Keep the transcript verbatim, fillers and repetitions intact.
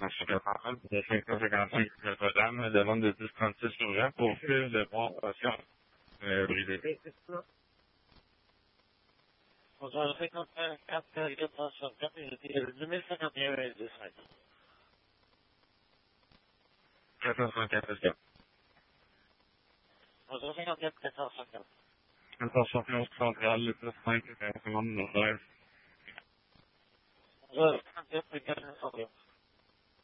quatre-vingt-un, de cinq cent cinquante-cinq Notre-Dame, demande de dix trente-six urgent pour fil de bois patient euh, brisé. Bonjour, cinquante-un, quatre, quatre cent soixante-quatre, unité deux mille cinquante et un, vingt-cinq. quatre cent soixante-quatre, est-ce que? Bonjour, cinquante-quatre, quatre cent soixante-quatre. quatre cent soixante et onze centrale, le plus cinq, cinquante, Nord-Est. Bonjour, cinquante-quatre, quatre cent soixante et onze.